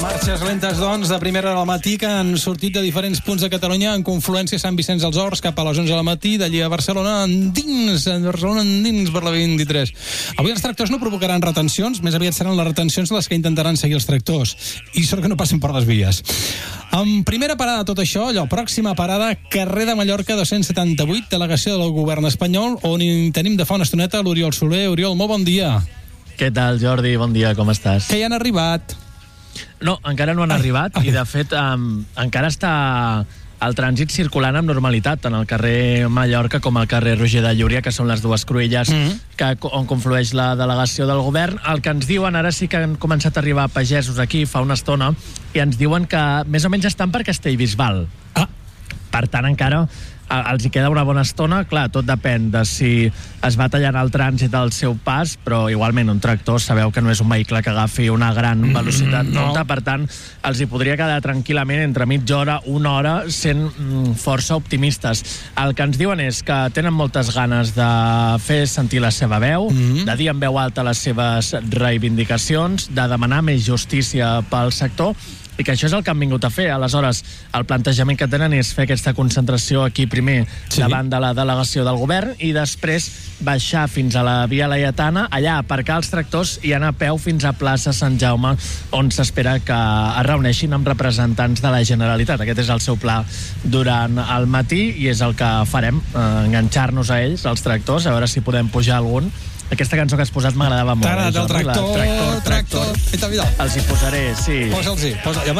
Marxes lentes, doncs, de primera hora al matí que han sortit de diferents punts de Catalunya en confluència Sant Vicenç dels Horts cap a les 11 del matí, d'allí a Barcelona endins per la 23. Avui els tractors no provocaran retencions, més aviat seran les retencions les que intentaran seguir els tractors, i sort que no passin per les vies. En primera parada de tot això, allò, pròxima parada, carrer de Mallorca 278, delegació del govern espanyol, on hi tenim de fa una estoneta l'Oriol Soler. Oriol, molt bon dia. Què tal, Jordi? Bon dia, com estàs? Que ja han arribat. No, encara no han arribat i, de fet, encara està el trànsit circulant amb normalitat tant al carrer Mallorca com al carrer Roger de Llúria, que són les dues cruïlles on conflueix la delegació del govern. El que ens diuen, ara sí que han començat a arribar pagesos aquí fa una estona, i ens diuen que més o menys estan per Castellbisbal. Per tant, encara els hi queda una bona estona. Clar, tot depèn de si es va tallant el trànsit al seu pas, però igualment un tractor sabeu que no és un vehicle que agafi una gran velocitat punta, per tant els hi podria quedar tranquil·lament entre mitja hora, una hora, sent força optimistes. El que ens diuen és que tenen moltes ganes de fer sentir la seva veu, de dir en veu alta les seves reivindicacions, de demanar més justícia pel sector, i que això és el que han vingut a fer. Aleshores, el plantejament que tenen és fer aquesta concentració aquí primer davant de la delegació del govern i després baixar fins a la Via Laietana, allà aparcar els tractors i anar a peu fins a plaça Sant Jaume, on s'espera que es reuneixin amb representants de la Generalitat. Aquest és el seu pla durant el matí i és el que farem, enganxar-nos a ells, als tractors, a veure si podem pujar algun. Aquesta cançó que has posat m'agradava molt. T'ha anat el tractor. Els hi posaré, sí. Posa'ls-hi.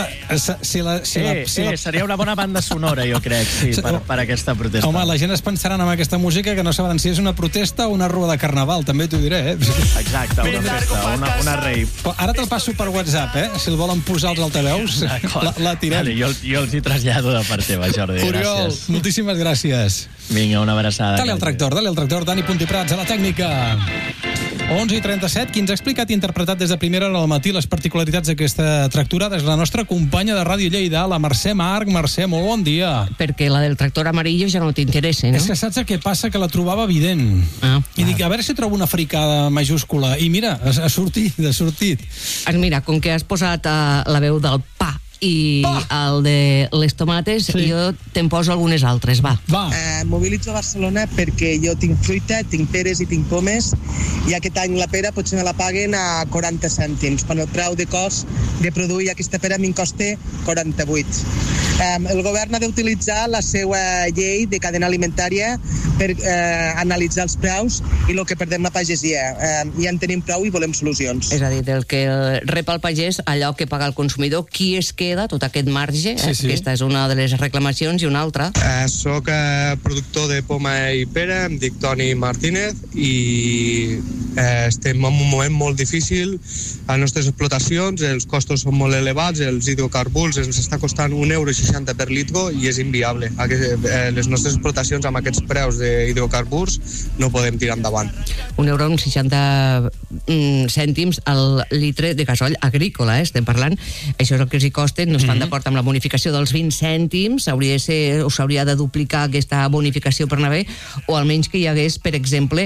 Seria una bona banda sonora, jo crec, sí, per aquesta protesta. Home, la gent es pensarà amb aquesta música que no saben si és una protesta o una rua de carnaval, també t'ho diré, Exacte, una festa, una rave. Ara te'l passo per WhatsApp, si el volen posar els altaveus, la tirem. Vale, jo els hi trasllado de part teva, Jordi. Oriol, moltíssimes gràcies. Vinga, una abraçada. Dale al tractor, Dani Puntiprats, a la tècnica. 11:37, qui ens ha explicat i interpretat des de primera hora al matí les particularitats d'aquesta tracturada és la nostra companya de Ràdio Lleida, la Mercè Marc. Mercè, molt bon dia. Perquè la del tractor amarillo ja no t'interessa, no? És que saps què passa? Que la trobava evident. I dic, a veure si trobo una fricada majúscula. I mira, ha sortit. Mira, com que has posat la veu del pa i el de les tomates, jo te'n poso algunes altres, va. Mobilitzo a Barcelona perquè jo tinc fruita, tinc peres i tinc pomes, i aquest any la pera potser me la paguen a 40 cèntims, quan el preu de cost de produir aquesta pera a mi em costa 48. El govern ha d'utilitzar la seva llei de cadena alimentària per analitzar els preus i el que perdem la pagesia. Ja en tenim prou i volem solucions. És a dir, del que rep el pagès, allò que paga el consumidor, qui es queda tot aquest marge? Aquesta és una de les reclamacions, i una altra. Soc productor de poma i pera, em dic Toni Martínez, i estem en un moment molt difícil. A les nostres explotacions els costos són molt elevats, els hidrocarburs ens està costant €1,60 per litre i és inviable. Les nostres explotacions amb aquests preus d'hidrocarburs no podem tirar endavant. €1,60 al litre de gasoil agrícola, estem parlant. Això és el que els hi costa. No estan d'acord amb la bonificació dels 20 cèntims. S'hauria de duplicar aquesta bonificació per anar bé, o almenys que hi hagués, per exemple,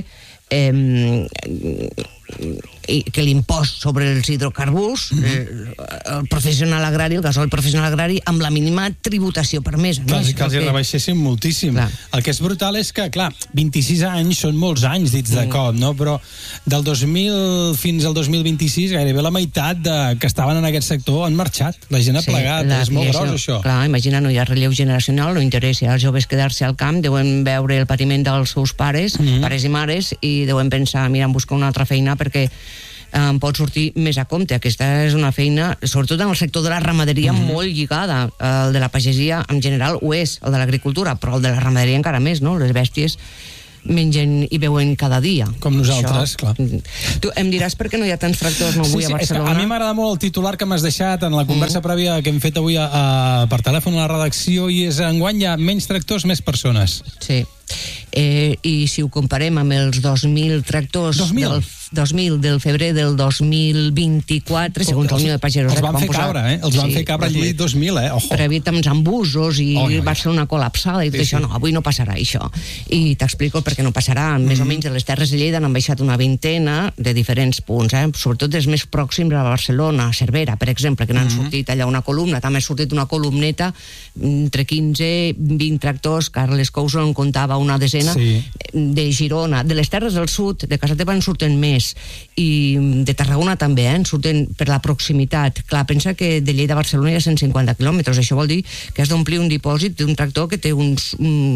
que l'impost sobre els hidrocarburs, el professional agrari, el gasoil professional agrari, amb la mínima tributació permesa. Que els hi rebaixessin moltíssim. El que és brutal és que, clar, 26 anys són molts anys dits de cop, no? Però del 2000 fins al 2026 gairebé la meitat que estaven en aquest sector han marxat. La gent ha plegat. És molt gros, això. Clar, imagina, no hi ha relleu generacional, no interessa als joves quedar-se al camp, deuen veure el patiment dels seus pares i mares, i deuen pensar, mira, em busco una altra feina perquè em pot sortir més a compte. Aquesta és una feina, sobretot en el sector de la ramaderia, molt lligada. El de la pagesia en general ho és, el de l'agricultura, però el de la ramaderia encara més, no? Les bèsties mengen i beuen cada dia. Com nosaltres, clar. Tu em diràs per què no hi ha tants tractors avui a Barcelona? A mi m'agrada molt el titular que m'has deixat en la conversa prèvia que hem fet avui per telèfon a la redacció, i és: enguany hi ha menys tractors, més persones. Sí. I si ho comparem amb els 2.000 tractors 2.000 del febrer del 2024, segons la Unió de Pagesos. Els van fer cabre, Els van fer cabre allí 2000, Ojo. Per evitar uns embussos i Barcelona col·lapsada i tot això. No, avui no passarà això. I t'explico per què no passarà. Més o menys a les Terres de Lleida n'han baixat una vintena de diferents punts, sobretot dels més pròxims a Barcelona, Cervera, per exemple, que n'han sortit allà una columna, també ha sortit una columneta entre 15 i 20 tractors. Carles Couso en contava una desena, de Girona, de les Terres del Sud, de casa teva en surten més, i de Tarragona també, en surten per la proximitat. Clar, pensa que de Lleida a Barcelona hi ha 150 quilòmetres, això vol dir que has d'omplir un dipòsit d'un tractor que té uns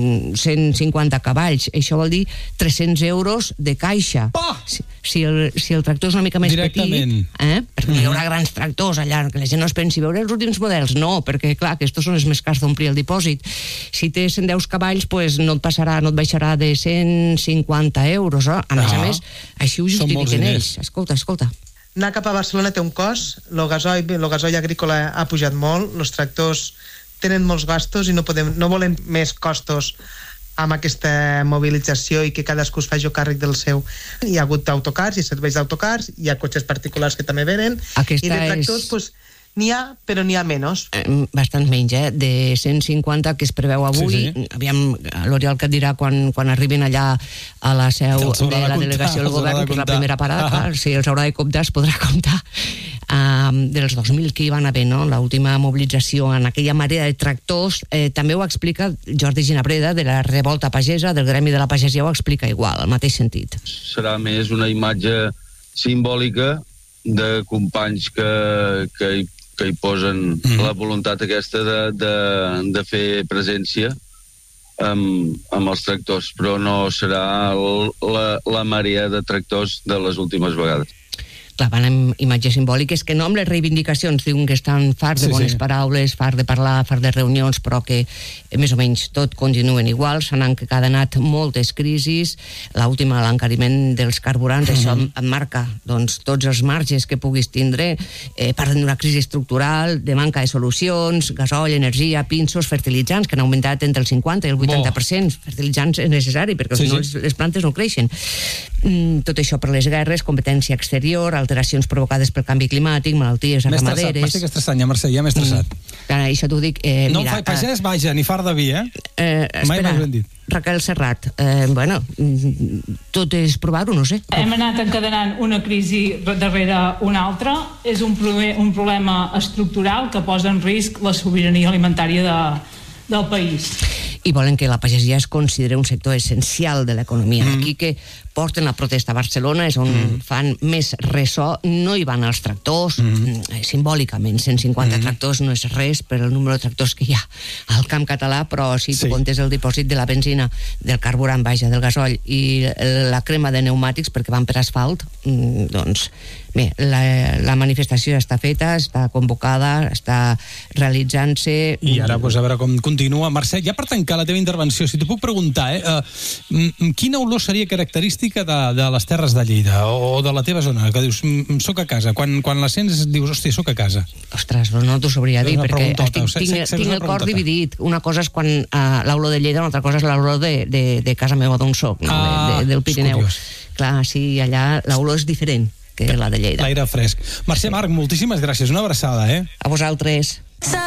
150 cavalls, això vol dir 300 euros de caixa. Si el tractor és una mica més petit, perquè no hi haurà grans tractors allà, que la gent no es pensi veure els últims models, no, perquè clar, aquests són els més cars d'omplir el dipòsit. Si té 110 cavalls, pues no et passarà, no et baixarà de 150 euros, a més, així ho justifiquen ells. Escolta. Anar cap a Barcelona té un cost, el gasoil agrícola ha pujat molt, els tractors tenen molts gastos i no volem més costos amb aquesta mobilització i que cadascú es faci càrrec del seu. Hi ha hagut autocars i serveis d'autocars, hi ha cotxes particulars que també venen, i de tractors, doncs, n'hi ha, però n'hi ha menys. Bastant menys, de 150 que es preveu avui. Aviam, l'Oriol que et dirà quan arribin allà a la seu de la delegació del govern, que és la primera parada, si els haurà de comptar, es podrà comptar. Dels 2.000 que hi van haver, no? L'última mobilització en aquella marea de tractors, també ho explica Jordi Ginabreda, de la Revolta Pagesa, del Gremi de la Pagesia, ho explica igual, al mateix sentit. Serà més una imatge simbòlica de companys que hi posen la voluntat aquesta de fer presència amb els tractors, però no serà la marea de tractors de les últimes vegades. Clar, van amb imatges simbòliques que no amb les reivindicacions, diuen que estan farts de bones paraules, farts de parlar, farts de reunions, però que més o menys tot continuen igual. S'han encadenat moltes crisis, l'última, l'encariment dels carburants, això marca tots els marges que puguis tindre. Parlen d'una crisi estructural, de manca de solucions, gasoil, energia, pinsos, fertilitzants, que han augmentat entre el 50 i el 80%. Fertilitzants és necessari, perquè si no les plantes no creixen. Tot això per les guerres, competència exterior, alteracions provocades pel canvi climàtic, malalties ramaderes... M'estic estressant, ja, Mercè, ja m'he estressat. Això t'ho dic... No em faig pagès, vaja, ni far de vi, Mai m'has ben dit. Raquel Serrat, tot és provar-ho, no sé. Hem anat encadenant una crisi darrere una altra. És un problema estructural que posa en risc la sobirania alimentària del país. I volen que la pagesia es consideri un sector essencial de l'economia. Aquí que porten la protesta a Barcelona és on fan més ressò, no hi van els tractors, simbòlicament, 150 tractors no és res per el número de tractors que hi ha al camp català, però si tu comptes el dipòsit de la benzina, del carburant, del gasoil i la crema de pneumàtics perquè van per asfalt, doncs bé, la manifestació ja està feta, està convocada, està realitzant-se... I ara, a veure com continua. Mercè, ja per tancar la teva intervenció, si t'ho puc preguntar, quina olor seria característica de les Terres de Lleida o de la teva zona, que dius, soc a casa, quan la sents dius, hòstia, soc a casa? Ostres, no t'ho sabria dir, perquè tinc el cor dividit. Una cosa és quan l'olor de Lleida, una altra cosa és l'olor de casa meva d'on soc, del Pirineu. Clar, sí, allà l'olor és diferent que la de Lleida. L'aire fresc. Mercè Marc, moltíssimes gràcies, una abraçada, A vosaltres.